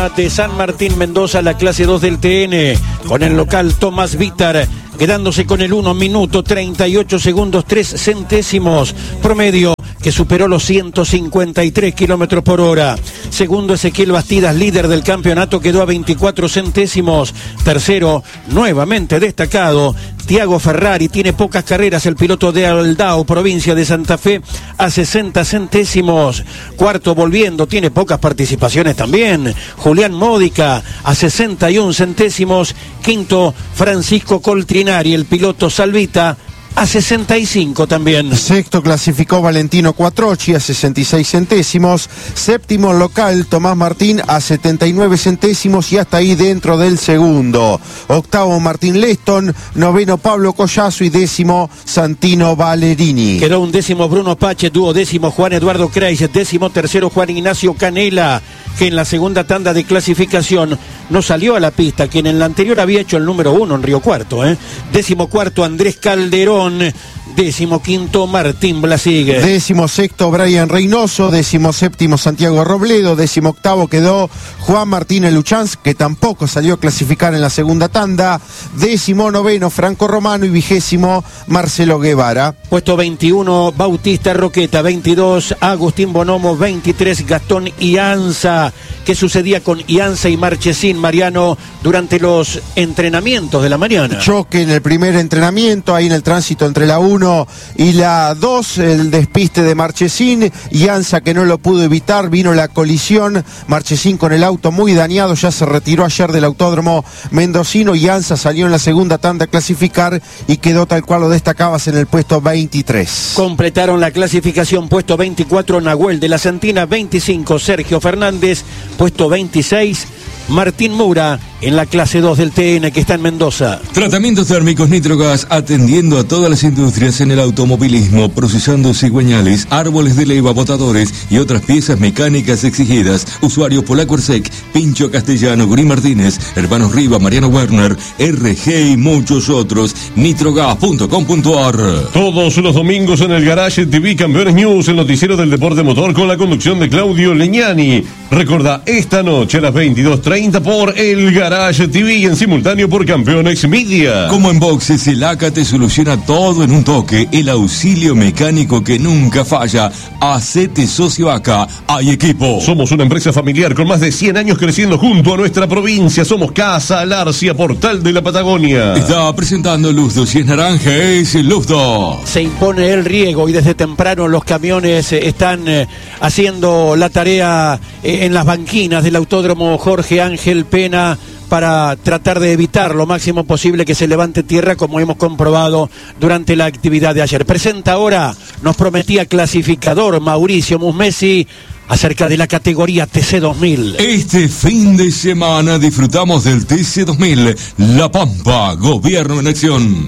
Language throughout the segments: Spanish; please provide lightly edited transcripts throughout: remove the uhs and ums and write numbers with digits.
De San Martín Mendoza, la clase 2 del TN, con el local Tomás Vítar, quedándose con el 1 minuto 38 segundos 3 centésimos, promedio que superó los 153 kilómetros por hora. Segundo, Ezequiel Bastidas, líder del campeonato, quedó a 24 centésimos. Tercero, nuevamente destacado, Tiago Ferrari, tiene pocas carreras, el piloto de Aldao, provincia de Santa Fe, a 60 centésimos. Cuarto, volviendo, tiene pocas participaciones también, Julián Módica, a 61 centésimos. Quinto, Francisco Coltrinari, el piloto Salvita, a 65 también. Sexto clasificó Valentino Quattrocchi a 66 centésimos. Séptimo local Tomás Martín a 79 centésimos y hasta ahí dentro del segundo. Octavo Martín Leston, noveno Pablo Collazo y décimo Santino Valerini. Quedó un décimo Bruno Pache, duodécimo Juan Eduardo Kreis, décimo tercero Juan Ignacio Canela, que en la segunda tanda de clasificación no salió a la pista, quien en la anterior había hecho el número 1 en Río Cuarto. Décimo cuarto Andrés Calderón, décimo quinto Martín Blasig. Décimo sexto Brian Reynoso, décimo séptimo Santiago Robledo, décimo octavo quedó Juan Martínez Luchanz, que tampoco salió a clasificar en la segunda tanda, décimo noveno Franco Romano y vigésimo Marcelo Guevara. Puesto 21 Bautista Roqueta, 22 Agustín Bonomo, 23 Gastón Ianza. ¿Qué sucedía con Ianza y Marchesín, Mariano, durante los entrenamientos de la mañana? Choque en el primer entrenamiento, ahí en el tránsito entre la 1 y la 2, el despiste de Marchesín, Ianza que no lo pudo evitar, vino la colisión, Marchesín con el auto muy dañado, ya se retiró ayer del autódromo mendocino, Ianza salió en la segunda tanda a clasificar y quedó tal cual lo destacabas en el puesto 23. Completaron la clasificación, puesto 24 Nahuel de la Santina, 25 Sergio Fernández, puesto 26 Martín Mura en la clase 2 del TN que está en Mendoza. Tratamientos térmicos Nitrogas, atendiendo a todas las industrias en el automovilismo, procesando cigüeñales, árboles de leva, botadores y otras piezas mecánicas exigidas. Usuarios Polacuersec, Pincho Castellano, Gurí Martínez, Hermanos Riva, Mariano Werner, RG y muchos otros. Nitrogas.com.ar. Todos los domingos en el Garage TV Campeones News, el noticiero del deporte motor con la conducción de Claudio Leñani. Recuerda, esta noche a las 22:30 por el Garage TV y en simultáneo por Campeones Media. Como en boxes, el ACA te soluciona todo en un toque. El auxilio mecánico que nunca falla. Hacete socio ACA. Hay equipo. Somos una empresa familiar con más de 100 años creciendo junto a nuestra provincia. Somos Casa Alarcia, Portal de la Patagonia. Está presentando Luzdo. Si es naranja, es Luzdo. Se impone el riego y desde temprano los camiones están haciendo la tarea en las banquinas del autódromo Jorge Ángel Pena para tratar de evitar lo máximo posible que se levante tierra, como hemos comprobado durante la actividad de ayer. Presenta ahora, nos prometía clasificador Mauricio Musmesi acerca de la categoría TC2000. Este fin de semana disfrutamos del TC2000, La Pampa, Gobierno en Acción.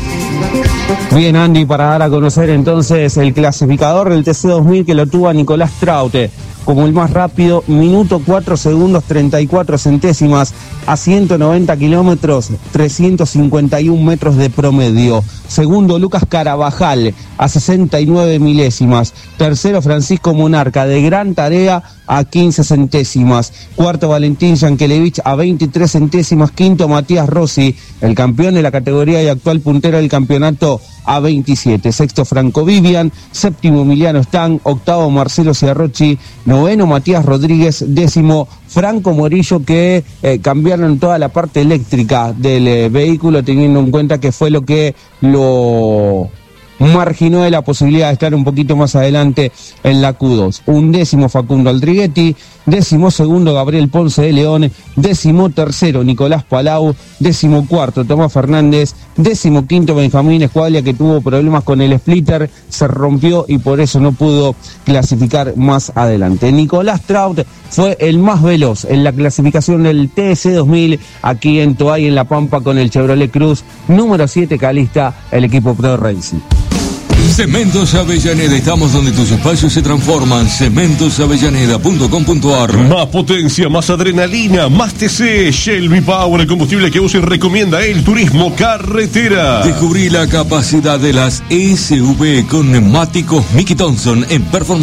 Bien, Andy, para dar a conocer entonces el clasificador del TC2000 que lo tuvo a Nicolás Traute como el más rápido, minuto 4 segundos 34 centésimas a 190 kilómetros, 351 metros de promedio. Segundo, Lucas Carabajal a 69 milésimas. Tercero, Francisco Monarca de Gran Tarea a 15 centésimas. Cuarto, Valentín Yankelevich a 23 centésimas. Quinto, Matías Rossi, el campeón de la categoría y actual puntero del campeonato, a 27. Sexto, Franco Vivian. Séptimo, Emiliano Stan. Octavo, Marcelo Ciarrochi. Noveno, Matías Rodríguez. Décimo, Franco Morillo, que cambiaron toda la parte eléctrica del vehículo, teniendo en cuenta que fue lo que lo marginó de la posibilidad de estar un poquito más adelante en la Q2. Undécimo, Facundo Aldriguetti. Décimo segundo, Gabriel Ponce de León. Décimo tercero, Nicolás Palau. Décimo cuarto, Tomás Fernández. Décimo quinto, Benjamín Escuadlia, que tuvo problemas con el splitter, se rompió y por eso no pudo clasificar más adelante. Nicolás Traut fue el más veloz en la clasificación del TC2000 aquí en Toay, en La Pampa, con el Chevrolet Cruz número 7 Calista, el equipo Pro Racing. Cementos Avellaneda, estamos donde tus espacios se transforman. Cementosavellaneda.com.ar. Más potencia, más adrenalina, más TC. Shelby Power, el combustible que usa y recomienda el turismo carretera. Descubrí la capacidad de las SUV con neumáticos Mickey Thompson en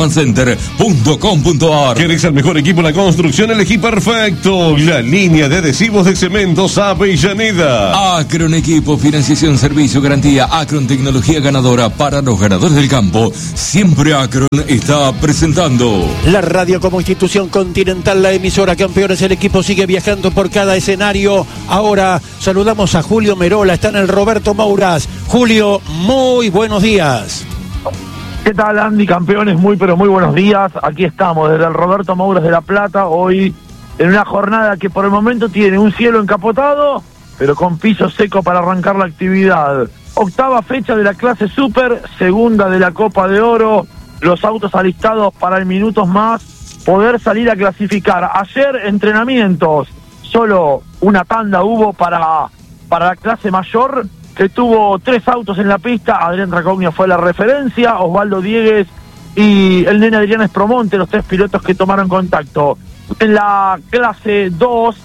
performancecenter.com.ar. ¿Querés el mejor equipo en la construcción? Elegí perfecto. La línea de adhesivos de Cementos Avellaneda. Acron Equipo, financiación, servicio, garantía. Acron, tecnología ganadora para los ganadores del campo. Siempre Acron está presentando. La radio como institución continental, la emisora Campeones, el equipo sigue viajando por cada escenario. Ahora saludamos a Julio Merola, está en el Roberto Mouras. Julio, muy buenos días. ¿Qué tal, Andy? Campeones, muy pero muy buenos días. Aquí estamos desde el Roberto Mouras de La Plata, hoy en una jornada que por el momento tiene un cielo encapotado, pero con piso seco para arrancar la actividad. Octava fecha de la clase Super, segunda de la Copa de Oro, los autos alistados para en minutos más poder salir a clasificar. Ayer entrenamientos, solo una tanda hubo para la clase mayor, que tuvo 3 autos en la pista. Adrián Tracogna fue la referencia, Osvaldo Diegues y el nene Adrián Espromonte, los 3 pilotos que tomaron contacto. En la clase 2,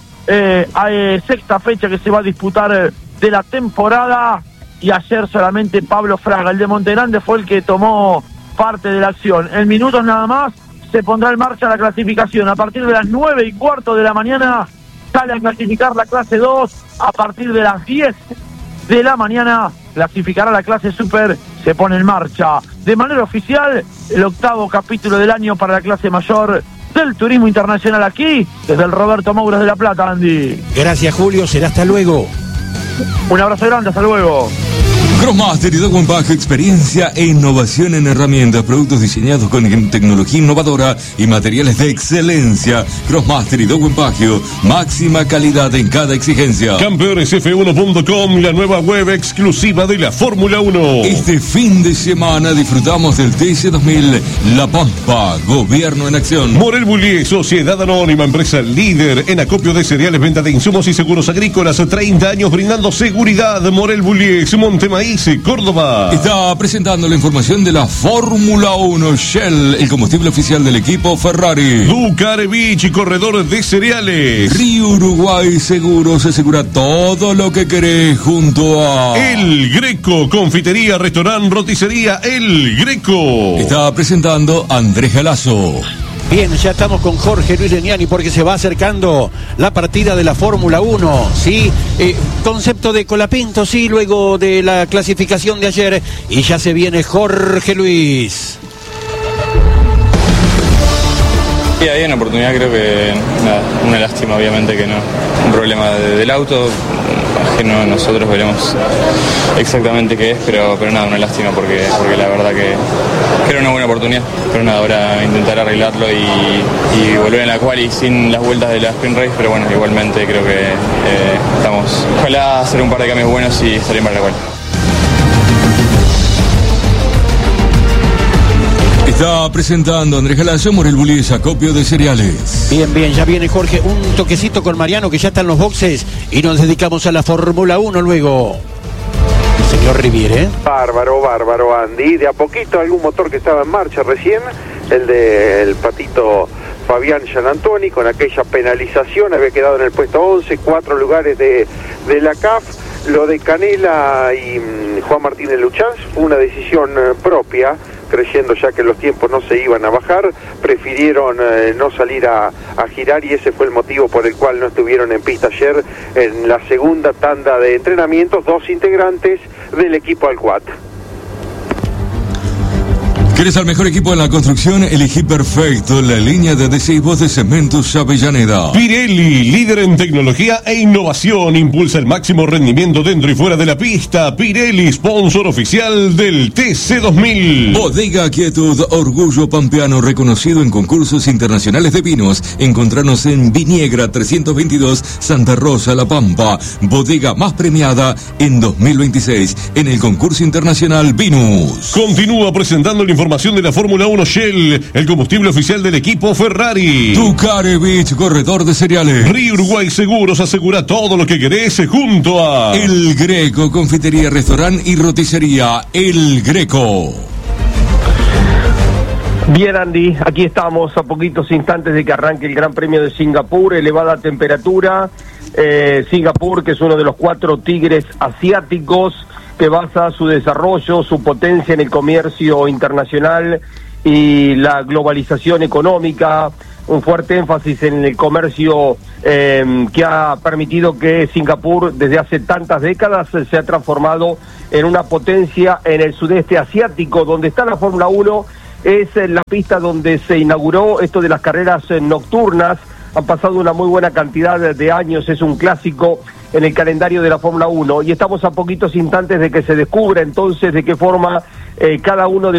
hay sexta fecha que se va a disputar de la temporada, y ayer solamente Pablo Fraga, el de Montegrande, fue el que tomó parte de la acción. En minutos nada más se pondrá en marcha la clasificación. A partir de las 9:15 de la mañana sale a clasificar la clase 2. A partir de las 10 de la mañana clasificará la clase Super, se pone en marcha de manera oficial el octavo capítulo del año para la clase mayor del turismo internacional, aquí desde el Roberto Mouras de La Plata, Andy. Gracias, Julio, será hasta luego. Un abrazo grande, hasta luego. Crossmaster y Dow & Page, experiencia e innovación en herramientas, productos diseñados con tecnología innovadora y materiales de excelencia. Crossmaster y Dow & Page, máxima calidad en cada exigencia. Campeonesf1.com, la nueva web exclusiva de la Fórmula 1. Este fin de semana disfrutamos del TC2000 La Pampa, gobierno en acción. Morel Bullier, sociedad anónima, empresa líder en acopio de cereales, venta de insumos y seguros agrícolas, 30 años brindando seguridad. Morel Bullier, Montemaíz, Córdoba. Está presentando la información de la Fórmula 1. Shell, el combustible oficial del equipo Ferrari. Ducarevich, corredor de cereales. Río Uruguay Seguros, asegura todo lo que querés junto a El Greco, confitería, restaurante, roticería El Greco. Está presentando Andrés Galazo. Bien, ya estamos con Jorge Luis Legnani porque se va acercando la partida de la Fórmula 1, ¿sí? Concepto de Colapinto, sí, luego de la clasificación de ayer, y ya se viene Jorge Luis. Sí, hay una oportunidad, creo que nada, una lástima obviamente que no, un problema del auto, que no, nosotros veremos exactamente qué es, pero nada, una lástima porque la verdad que era una buena oportunidad, pero nada, ahora intentar arreglarlo y volver en la quali sin las vueltas de la sprint race, pero bueno, igualmente creo que estamos, ojalá hacer un par de cambios buenos y salir para la quali. Está presentando Andrés Galazo, Morel Bullies, acopio de cereales. Bien, bien, ya viene Jorge, un toquecito con Mariano que ya está en los boxes y nos dedicamos a la Fórmula 1 luego. Señor Riviere. Bárbaro, Andy. De a poquito algún motor que estaba en marcha recién, el del patito Fabián Gianantoni, con aquella penalización, había quedado en el puesto 11, 4 lugares de la CAF. Lo de Canela y Juan Martínez Luchans fue una decisión propia, creyendo ya que los tiempos no se iban a bajar, prefirieron no salir a girar, y ese fue el motivo por el cual no estuvieron en pista ayer en la segunda tanda de entrenamientos, 2 integrantes del equipo Alcuat. ¿Quieres al mejor equipo en la construcción? Elegí perfecto la línea de adhesivos de Cementos Avellaneda. Pirelli, líder en tecnología e innovación, impulsa el máximo rendimiento dentro y fuera de la pista. Pirelli, sponsor oficial del TC2000. Bodega Quietud, orgullo pampeano, reconocido en concursos internacionales de vinos. Encontrarnos en Viniegra 322, Santa Rosa, La Pampa. Bodega más premiada en 2026 en el concurso internacional Vinus. Continúa presentando el informe información de la Fórmula 1, Shell, el combustible oficial del equipo Ferrari. Tucarevich, corredor de cereales. Río Uruguay Seguros, asegura todo lo que querés junto a El Greco, confitería, restaurante y roticería El Greco. Bien, Andy, aquí estamos a poquitos instantes de que arranque el Gran Premio de Singapur, elevada temperatura. Singapur, que es uno de los 4 tigres asiáticos que basa su desarrollo, su potencia en el comercio internacional y la globalización económica, un fuerte énfasis en el comercio que ha permitido que Singapur desde hace tantas décadas se ha transformado en una potencia en el sudeste asiático. Donde está la Fórmula 1 es la pista donde se inauguró esto de las carreras nocturnas. Han pasado una muy buena cantidad de años, es un clásico en el calendario de la Fórmula 1 y estamos a poquitos instantes de que se descubra entonces de qué forma cada uno de